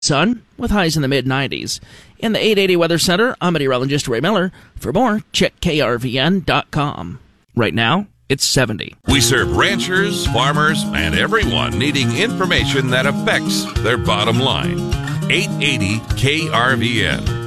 sun with highs in the mid-90s. In the 880 Weather Center, I'm meteorologist Ray Miller. For more, check krvn.com. Right now, it's 70. We serve ranchers, farmers, and everyone needing information that affects their bottom line. 880 KRVN.